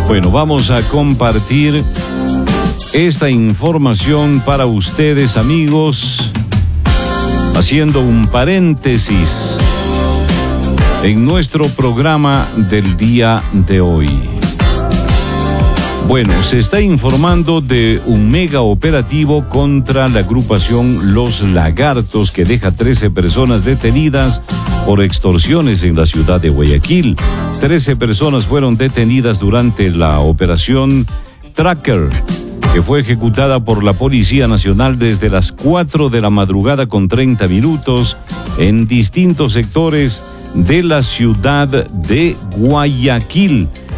Bueno, vamos a compartir esta información para ustedes, amigos, haciendo un paréntesis en nuestro programa del día de hoy. Bueno, se está informando de un mega operativo contra la agrupación Los Lagartos que deja 13 personas detenidas por extorsiones en la ciudad de Guayaquil. 13 personas fueron detenidas durante la operación Tracker, que fue ejecutada por la Policía Nacional desde las 4 de la madrugada con 30 minutos en distintos sectores de la ciudad de Guayaquil.